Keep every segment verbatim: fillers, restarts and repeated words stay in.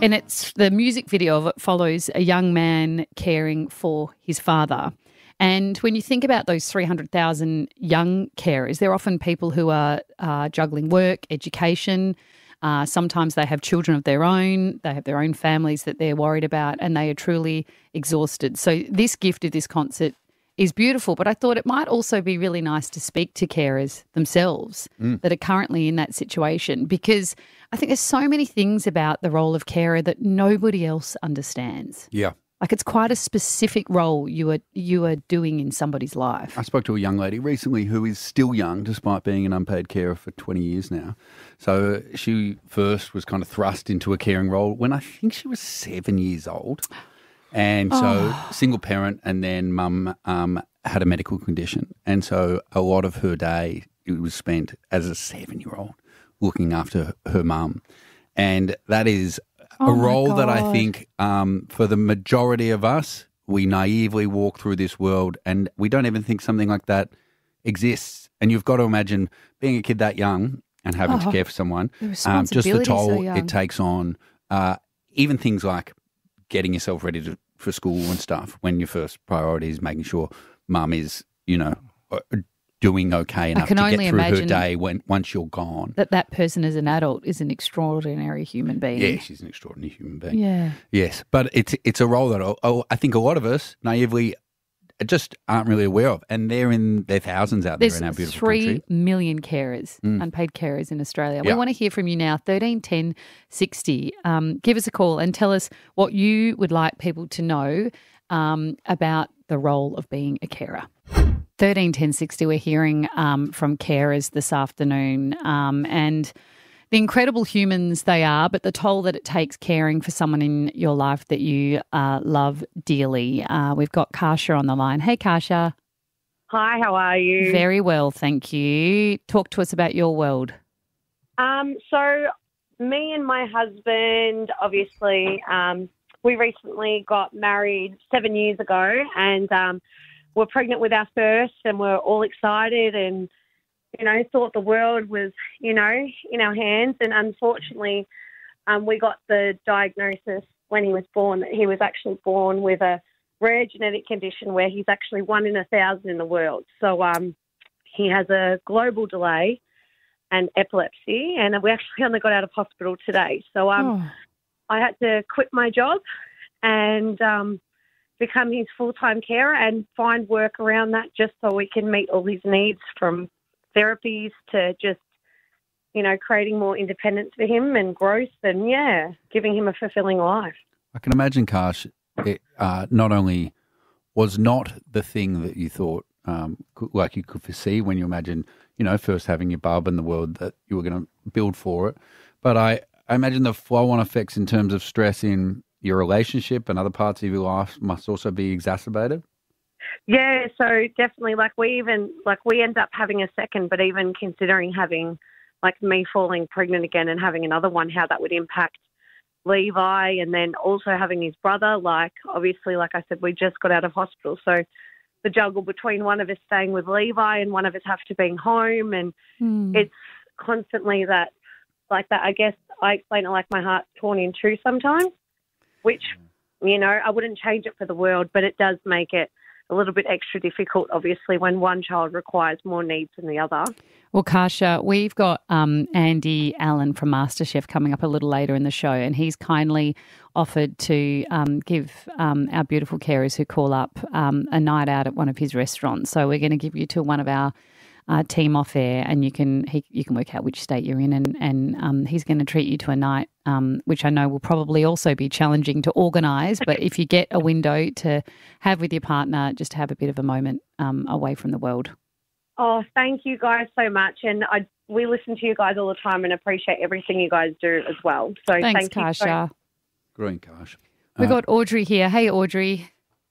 And it's the music video of it follows a young man caring for his father. And when you think about those three hundred thousand young carers, they're often people who are uh, juggling work, education. Uh, sometimes they have children of their own. They have their own families that they're worried about, and they are truly exhausted. So this gift of this concert is beautiful, but I thought it might also be really nice to speak to carers themselves mm. that are currently in that situation, because I think there's so many things about the role of carer that nobody else understands. Yeah. Like it's quite a specific role you are you are doing in somebody's life. I spoke to a young lady recently who is still young despite being an unpaid carer for twenty years now. So she first was kind of thrust into a caring role when I think she was seven years old. And so oh. single parent, and then mum um, had a medical condition. And so a lot of her day it was spent as a seven-year-old looking after her mum. And that is a oh role that I think um, for the majority of us, we naively walk through this world and we don't even think something like that exists. And you've got to imagine being a kid that young and having oh, to care for someone, the um, just the toll so it takes on uh, even things like getting yourself ready to for school and stuff when your first priority is making sure mum is, you know, doing okay enough to get through her day when once you're gone. That that person as an adult is an extraordinary human being. Yeah, she's an extraordinary human being. Yeah. Yes, but it's it's a role that oh, I think a lot of us naively just aren't really aware of, and they're in their thousands out there There's in our beautiful three country. million carers, mm. unpaid carers in Australia. Yeah. We want to hear from you now, thirteen ten sixty. Um, give us a call and tell us what you would like people to know um, about the role of being a carer. thirteen ten sixty, we're hearing um, from carers this afternoon um, and the incredible humans they are, but the toll that it takes caring for someone in your life that you uh, love dearly. Uh, we've got Kasha on the line. Hey, Kasha. Hi, how are you? Very well, thank you. Talk to us about your world. Um, so me and my husband, obviously, um, we recently got married seven years ago and um, we're pregnant with our first and we're all excited and you know, thought the world was, you know, in our hands. And unfortunately, um, we got the diagnosis when he was born that he was actually born with a rare genetic condition where he's actually one in a thousand in the world. So um, he has a global delay and epilepsy, and we actually only got out of hospital today. So um, oh. I had to quit my job and um, become his full-time carer and find work around that just so we can meet all his needs, from therapies to just, you know, creating more independence for him and growth and, yeah, giving him a fulfilling life. I can imagine, Kash, it uh, not only was not the thing that you thought, um, like you could foresee when you imagine, you know, first having your bub in the world that you were going to build for it, but I, I imagine the flow-on effects in terms of stress in your relationship and other parts of your life must also be exacerbated. Yeah, so definitely, like we even, like we end up having a second, but even considering having, like me falling pregnant again and having another one, how that would impact Levi, and then also having his brother, like obviously, like I said, we just got out of hospital. So the juggle between one of us staying with Levi and one of us have to be home, and mm. it's constantly that, like that, I guess I explain it like my heart's torn in two sometimes, which, you know, I wouldn't change it for the world, but it does make it a little bit extra difficult, obviously, when one child requires more needs than the other. Well, Kasha, we've got um, Andy Allen from MasterChef coming up a little later in the show, and he's kindly offered to um, give um, our beautiful carers who call up um, a night out at one of his restaurants. So we're going to give you to one of our uh, team off air, and you can he, you can work out which state you're in, and, and um, he's going to treat you to a night, um, which I know will probably also be challenging to organise, but if you get a window to have with your partner, just to have a bit of a moment um, away from the world. Oh, thank you guys so much, and I we listen to you guys all the time and appreciate everything you guys do as well. So thanks, thank Kasha. You so- Great, Kash. We've uh, got Audrey here. Hey, Audrey.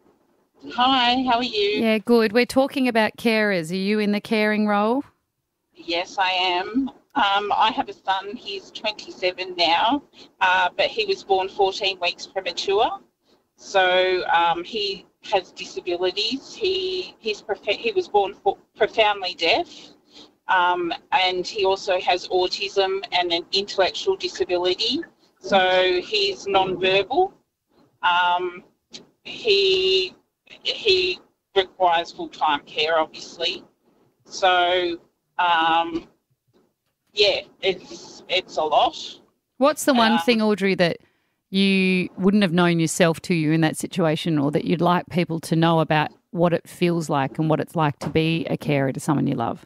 Hi, how are you? Yeah, good. We're talking about carers. Are you in the caring role? Yes, I am. Um, I have a son. He's twenty-seven now, uh, but he was born fourteen weeks premature. So um, he has disabilities. He he's prof- he was born for- profoundly deaf, um, and he also has autism and an intellectual disability. So he's non-verbal. Um, he he requires full-time care, obviously. So um, yeah, it's it's a lot. What's the one Um, thing, Audrey, that you wouldn't have known yourself to you in that situation, or that you'd like people to know about what it feels like and what it's like to be a carer to someone you love?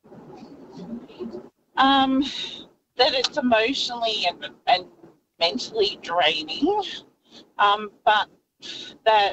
Um, that it's emotionally and, and mentally draining, um, but that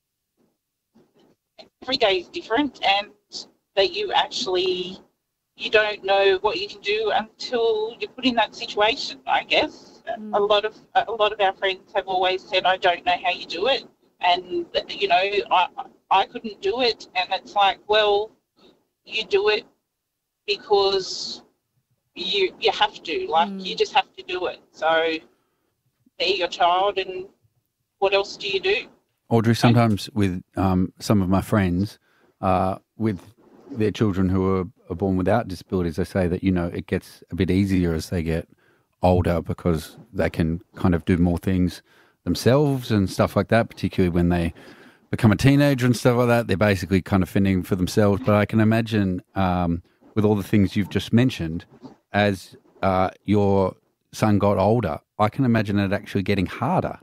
every day is different, and that you actually you don't know what you can do until you're put in that situation, I guess. Mm. A lot of a lot of our friends have always said, I don't know how you do it, and you know, I I couldn't do it, and it's like, well, you do it because you you have to, like mm. you just have to do it. So they're your child, and what else do you do? Audrey, sometimes with um, some of my friends, uh, with their children who are, are born without disabilities, they say that, you know, it gets a bit easier as they get older because they can kind of do more things themselves and stuff like that, particularly when they become a teenager and stuff like that. They're basically kind of fending for themselves. But I can imagine um, with all the things you've just mentioned, as uh, your son got older, I can imagine it actually getting harder.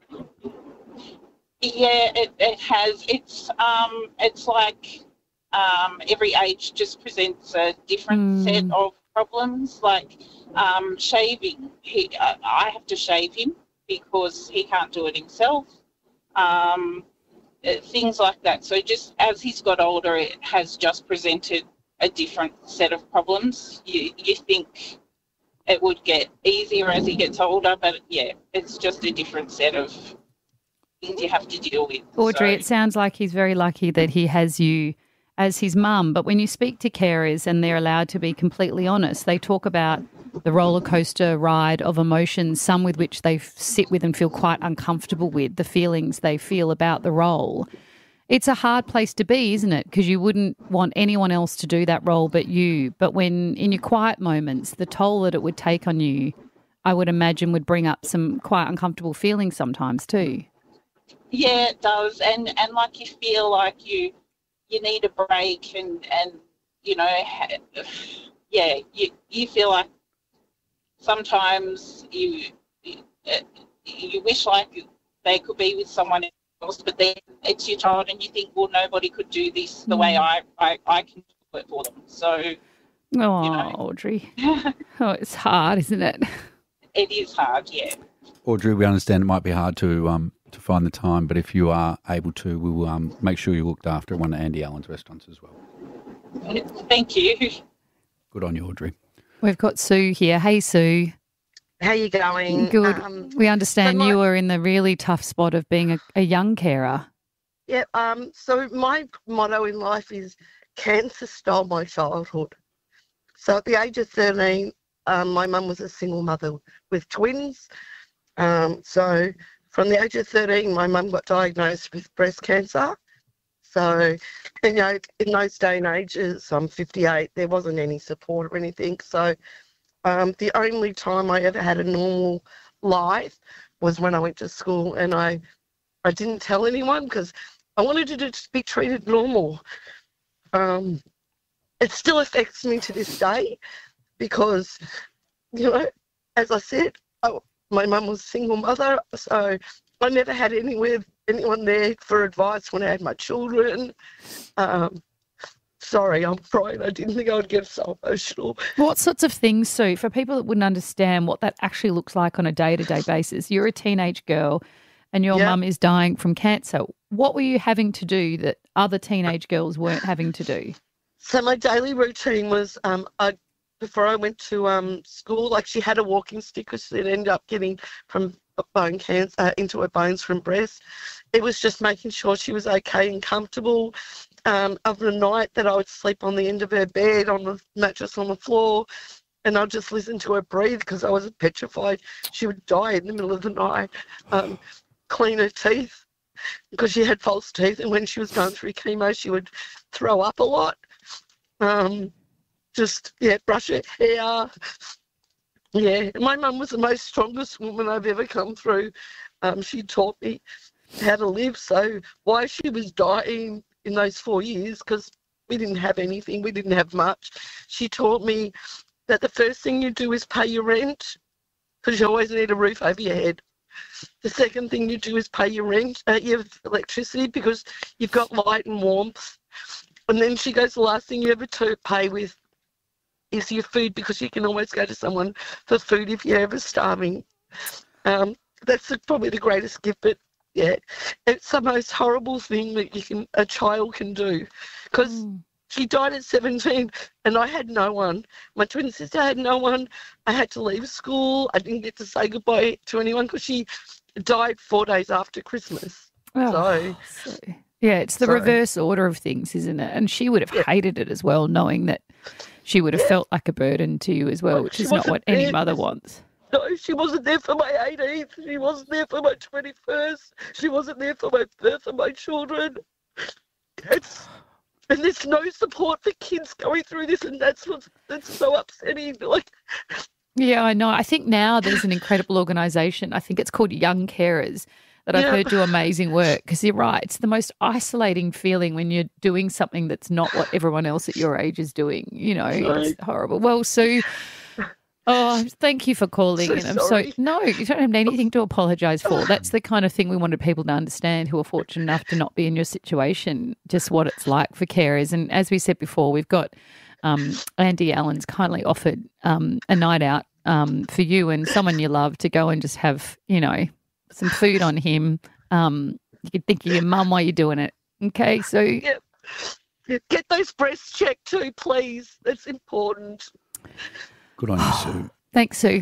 Yeah, it, it has. It's um, it's like um, every age just presents a different mm. set of problems. Like um, shaving, he, uh, I have to shave him because he can't do it himself. Um, things like that. So just as he's got older, it has just presented a different set of problems. You you think it would get easier as he gets older, but yeah, it's just a different set of things you have to deal with. Audrey, so. It sounds like he's very lucky that he has you as his mum, but when you speak to carers and they're allowed to be completely honest, they talk about the roller coaster ride of emotions, some with which they sit with and feel quite uncomfortable with, the feelings they feel about the role. It's a hard place to be, isn't it? Because you wouldn't want anyone else to do that role but you. But when in your quiet moments, the toll that it would take on you, I would imagine would bring up some quite uncomfortable feelings sometimes too. Yeah, it does. And and like you feel like you you need a break and, and you know, yeah, you, you feel like sometimes you, you, you wish like they could be with someone else, but then it's your child and you think, well, nobody could do this the mm. way I, I, I can do it for them. So, oh, you know. Audrey. Oh, it's hard, isn't it? It is hard, yeah. Audrey, we understand it might be hard to um to find the time, but if you are able to, we'll um make sure you're looked after at one of Andy Allen's restaurants as well. Thank you. Good on you, Audrey. We've got Sue here. Hey, Sue. How you going? Good. Um, we understand so my, you were in the really tough spot of being a, a young carer. Yeah. Um. So my motto in life is cancer stole my childhood. So at the age of thirteen, um, my mum was a single mother with twins. Um. So from the age of thirteen, my mum got diagnosed with breast cancer. So, you know, in those day and ages, I'm fifty-eight, there wasn't any support or anything. So um, the only time I ever had a normal life was when I went to school, and I, I didn't tell anyone because I wanted to just be treated normal. Um, it still affects me to this day because, you know, as I said, I, my mum was a single mother, so I never had anywhere, anyone there for advice when I had my children. Um, sorry, I'm crying. I didn't think I would get so emotional. What sorts of things, Sue, for people that wouldn't understand what that actually looks like on a day-to-day basis? You're a teenage girl and your yeah. mum is dying from cancer. What were you having to do that other teenage girls weren't having to do? So my daily routine was um, I before I went to um, school, like she had a walking stick because she ended up getting from bone cancer uh, into her bones from breast. It was just making sure she was okay and comfortable. Um, of the night that I would sleep on the end of her bed on the mattress on the floor, and I'd just listen to her breathe because I was petrified she would die in the middle of the night. Um, clean her teeth because she had false teeth, and when she was going through chemo she would throw up a lot. Um, just, yeah, brush her hair. Yeah, my mum was the most strongest woman I've ever come through. Um, she taught me how to live. So why she was dying in those four years, because we didn't have anything, we didn't have much. She taught me that the first thing you do is pay your rent, because you always need a roof over your head. The second thing you do is pay your rent, uh, your electricity, because you've got light and warmth. And then she goes, the last thing you ever to pay with is your food, because you can always go to someone for food if you're ever starving. Um, that's the, probably the greatest gift, but yeah, it's the most horrible thing that you can a child can do, because mm. she died at seventeen and I had no one. My twin sister had no one. I had to leave school. I didn't get to say goodbye to anyone because she died four days after Christmas. Oh, so, so yeah, it's the so, reverse order of things, isn't it? And she would have yeah. hated it as well, knowing that she would have yeah. felt like a burden to you as well, well which is not what any mother wants. No, she wasn't there for my eighteenth. She wasn't there for my twenty-first. She wasn't there for my birth of my children. It's, and there's no support for kids going through this, and that's what's that's so upsetting. Like, yeah, I know. I think now there's an incredible organisation. I think it's called Young Carers that I've yeah. heard do amazing work, because you're right. It's the most isolating feeling when you're doing something that's not what everyone else at your age is doing. You know, right. It's horrible. Well, Sue, oh, thank you for calling. So and I'm sorry. so no, you don't have anything to apologise for. That's the kind of thing we wanted people to understand who are fortunate enough to not be in your situation, just what it's like for carers. And as we said before, we've got um, Andy Allen's kindly offered um, a night out um, for you and someone you love to go and just have, you know, some food on him. Um, you can think of your mum while you're doing it. Okay, so yeah. Get those breasts checked too, please. That's important. Good on you, Sue. Thanks, Sue.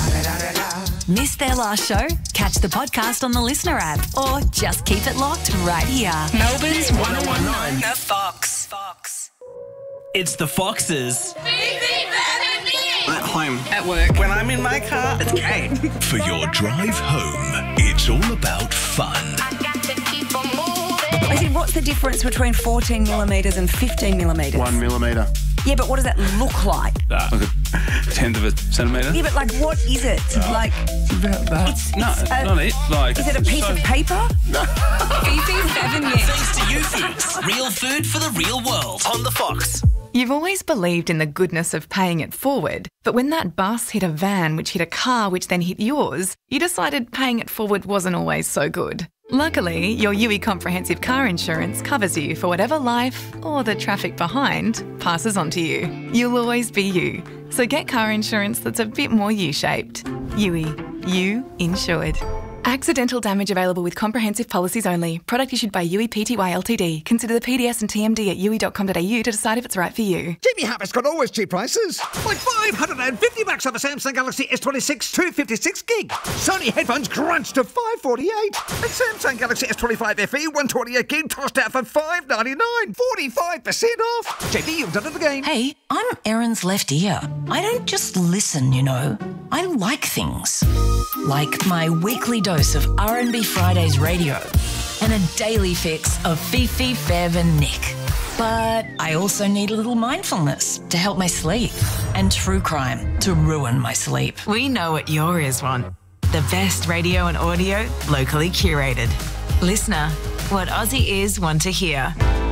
Missed their last show? Catch the podcast on the Listener app or just keep it locked right here. Melbourne's one oh one point nine The Fox. Fox. It's the Foxes. At home. At work. When I'm in my car, it's great. For your drive home, it's all about fun. I said, what's the difference between fourteen millimetres and fifteen millimetres? One millimetre. Yeah, but what does that look like? Uh, like a tenth of a centimetre. Yeah, but like, what is it? Uh, like, about that. It's, no, it's a, not it. Like, is it a piece so... of paper? No. Fifi, seven years. Thanks to You Foods, real food for the real world on the Fox. You've always believed in the goodness of paying it forward, but when that bus hit a van which hit a car which then hit yours, you decided paying it forward wasn't always so good. Luckily, your U I Comprehensive Car Insurance covers you for whatever life, or the traffic behind, passes on to you. You'll always be you. So get car insurance that's a bit more U-shaped. U I. You insured. Accidental damage available with comprehensive policies only. Product issued by U I Pty Ltd. Consider the P D S and T M D at u i dot com dot a u to decide if it's right for you. Jimmy Harper's got always cheap prices. Like five hundred fifty bucks off a Samsung Galaxy S twenty-six two fifty-six gig. Sony headphones crunched to five forty-eight. And Samsung Galaxy S twenty-five F E one twenty-eight gig tossed out for five ninety-nine. forty-five percent off. J B, you've done it again. Hey, I'm Erin's left ear. I don't just listen, you know. I like things. Like my weekly dose of R and B Fridays radio and a daily fix of Fifi, Fev and Nick. But I also need a little mindfulness to help my sleep and true crime to ruin my sleep. We know what your ears want. The best radio and audio locally curated. Listener, what Aussie ears want to hear.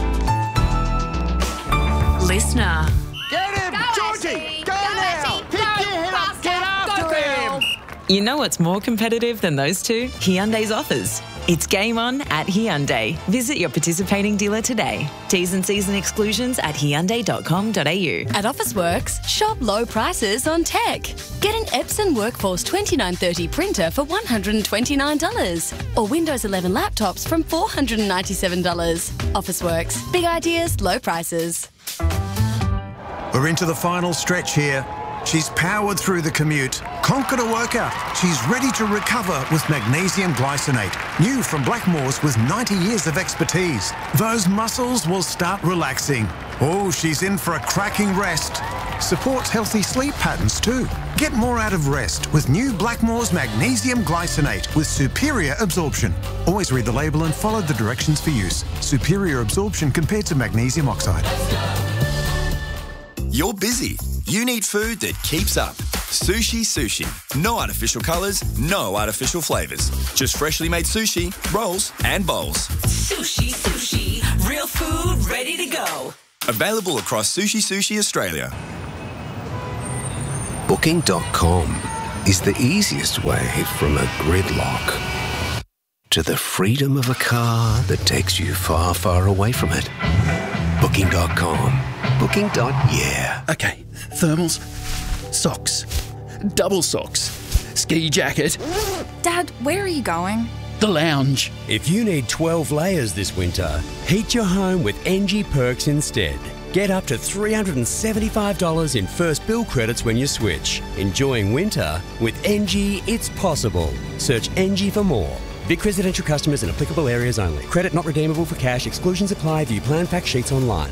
Listener. Get him, Go Georgie! Ashley. Go, Go now! Ashley. Pick Go your head up, faster. get after Go, him! girl. You know what's more competitive than those two? Hyundai's offers. It's game on at Hyundai. Visit your participating dealer today. T's and C's and exclusions at hyundai dot com dot a u. At Officeworks, shop low prices on tech. Get an Epson Workforce twenty-nine thirty printer for one hundred twenty-nine dollars or Windows eleven laptops from four hundred ninety-seven dollars. Officeworks. Big ideas, low prices. We're into the final stretch here. She's powered through the commute, conquered a workout. She's ready to recover with magnesium glycinate. New from Blackmores with ninety years of expertise. Those muscles will start relaxing. Oh, she's in for a cracking rest. Supports healthy sleep patterns too. Get more out of rest with new Blackmores magnesium glycinate with superior absorption. Always read the label and follow the directions for use. Superior absorption compared to magnesium oxide. You're busy. You need food that keeps up. Sushi Sushi. No artificial colours, no artificial flavours. Just freshly made sushi, rolls and bowls. Sushi Sushi. Real food ready to go. Available across Sushi Sushi Australia. Booking dot com is the easiest way from a gridlock to the freedom of a car that takes you far, far away from it. Booking dot com. Booking. Yeah. Okay, thermals, socks, double socks, ski jacket. Dad, where are you going? The lounge. If you need twelve layers this winter, heat your home with N G Perks instead. Get up to three hundred seventy-five dollars in first bill credits when you switch. Enjoying winter with N G, it's possible. Search N G for more. Vic residential customers in applicable areas only. Credit not redeemable for cash. Exclusions apply. View plan fact sheets online.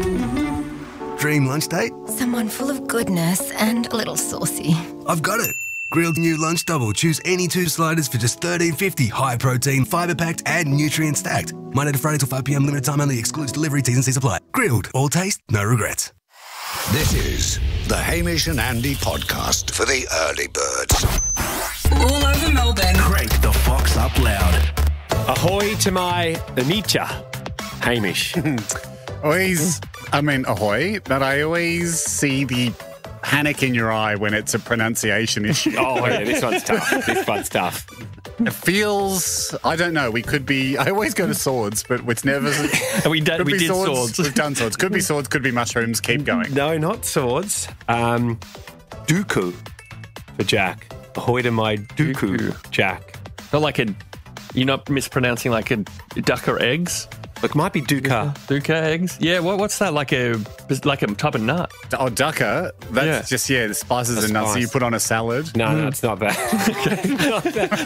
Dream lunch date? Someone full of goodness and a little saucy. I've got it. Grilled new lunch double. Choose any two sliders for just thirteen fifty. High protein, fibre packed, and nutrient stacked. Monday to Friday till five p.m. Limited time only. Excludes delivery. T's and C's apply. Grilled. All taste, no regrets. This is the Hamish and Andy podcast for the early birds. All over Melbourne. Crank the Fox up loud. Ahoy to my Anita, Hamish. Always, I mean, ahoy, but I always see the panic in your eye when it's a pronunciation issue. Oh, yeah, this one's tough. This one's tough. It feels, I don't know, we could be, I always go to swords, but it's never. we did, we did swords. swords. We've done swords. Could be swords, could be mushrooms. Keep going. No, not swords. Um, Dooku for Jack. Ahoy to my Dooku, Dooku. Jack. Not like a, you're not mispronouncing like a duck or eggs? Look, might be dukkha. Dukkha eggs? Yeah, what, what's that? Like a like a type of nut? Oh, dukkha? That's yeah. just, yeah, the spices The and nuts spice. you put on a salad. No, no, it's not that. Not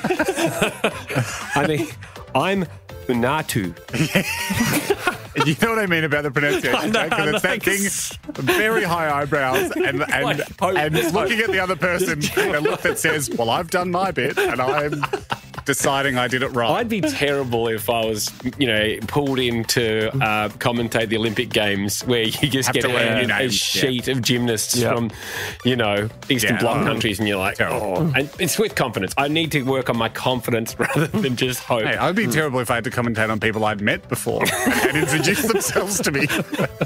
that. I mean, I'm Unatu. You know what I mean about the pronunciation, know, because it's that thing, very high eyebrows, and and, Like, hope- and looking at the other person, a look that says, well, I've done my bit, and I'm deciding I did it right. I'd be terrible if I was, you know, pulled in to uh, commentate the Olympic Games where you just Have get to learn a, new a names, sheet of gymnasts Yeah. from, you know, Eastern Yeah, Bloc oh, countries, and you're like, oh. And it's with confidence. I need to work on my confidence rather than just hope. Hey, I'd be terrible if I had to commentate on people I'd met before and, and introduce themselves to me.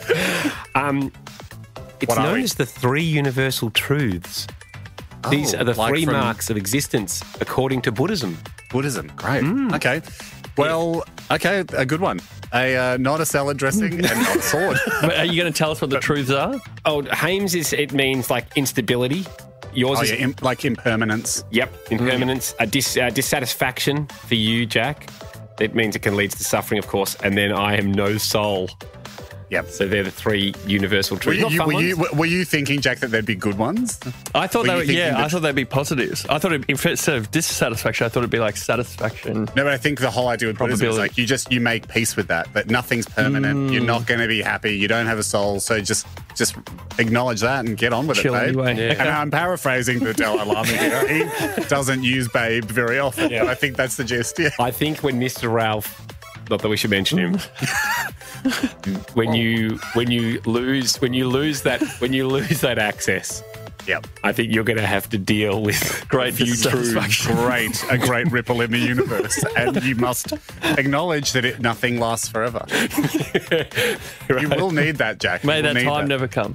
Um, it's What are known we? as the three universal truths. These Oh, are the like three from- marks of existence according to Buddhism. Buddhism, great. Mm. Okay. Well, okay, a good one. A uh, not a salad dressing and not a sword. But are you going to tell us what the truths are? Oh, Hames is, it means like instability. Yours Oh, is yeah, im- like impermanence. Yep, impermanence. A dis, uh, dissatisfaction for you, Jack. It means it can lead to suffering, of course. And then I am no soul. Yep. So they're the three universal Were truths. you, Not fun were, you, ones. were you thinking, Jack, that there'd be good ones? I thought Were they you were, thinking yeah, that- I thought they'd be positives. I thought it, instead of dissatisfaction, I thought it'd be like satisfaction. No, but I think the whole idea with Buddhism is Probability. like you just you make peace with that. That nothing's permanent. Mm. You're not going to be happy. You don't have a soul. So just just acknowledge that and get on with Chill it, babe. anyway. Yeah. And I'm paraphrasing the Dalai Lama here. He doesn't use babe very often, Yeah. but I think that's the gist. Yeah. I think when Mister Ralph, not that we should mention him, when you when you lose when you lose that when you lose that access, Yep. I think you're going to have to deal with Great A few truths. dissatisfaction. Great, a great ripple in the universe, and you must acknowledge that it nothing lasts forever. You will need that, Jack. You May will that need time never come.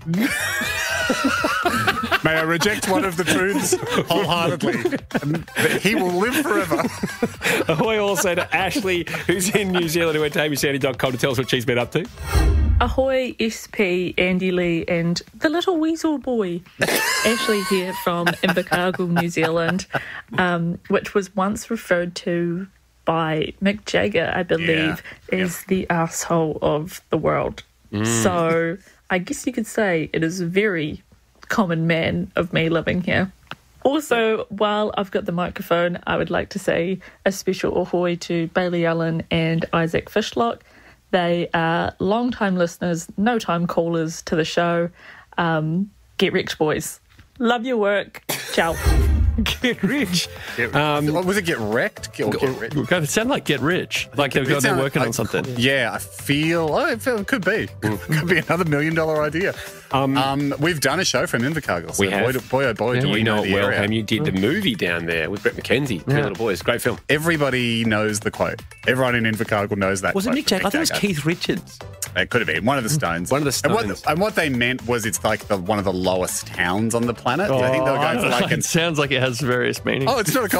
May I reject one of the truths wholeheartedly? And that he will live forever. Ahoy also to Ashley, who's in New Zealand, who went to hamish sandy dot com to tell us what she's been up to. Ahoy, S P, Andy Lee, and the little weasel boy. Ashley here from Invercargill, New Zealand, um, which was once referred to by Mick Jagger, I believe, Yeah. as the arsehole of the world. Mm. So I guess you could say it is a very common man of me living here. Also, while I've got the microphone, I would like to say a special ahoy to Bailey Allen and Isaac Fishlock. They are long-time listeners, no-time callers to the show. Um, get wrecked, boys. Love your work. Ciao. Get rich. Um, was it get wrecked? Or get rich? It sounded like get rich. Like they're, It they're sounded working like- on something. Yeah, I feel. Oh, I feel it could be. Could be another million dollar idea. Um, um, we've done a show from Invercargill. So We have. Boy, do- boy, oh boy, Yeah, do we you know know it the well, area. Ham. You did the movie down there with Brett McKenzie, Three Yeah. Little Boys. Great film. Everybody knows the quote. Everyone in Invercargill knows that. Was it quote Mick from Jagger? I thought it was Jagger. Keith Richards. It could have been one of the Stones. One of the And what, Stones. and what they meant was it's like the, one of the lowest towns on the planet. I think they were going for like it an. sounds like it has various meanings. Oh, it's not a